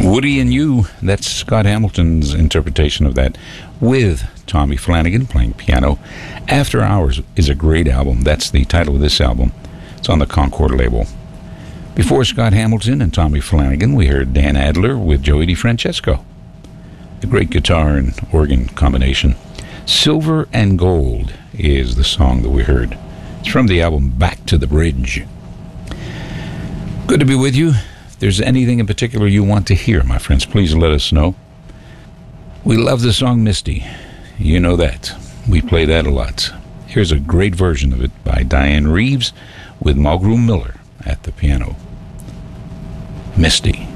Woody and You, that's Scott Hamilton's interpretation of that, with Tommy Flanagan playing piano. After Hours is a great album. That's the title of this album. It's on the Concord label. Before Scott Hamilton and Tommy Flanagan, we heard Dan Adler with Joey DeFrancesco. A great guitar and organ combination. Silver and Gold is the song that we heard. It's from the album Back to the Bridge. Good to be with you. If there's anything in particular you want to hear, my friends, please let us know. We love the song Misty. You know that. We play that a lot. Here's a great version of it by Diane Reeves with Mulgrew Miller at the piano. Misty.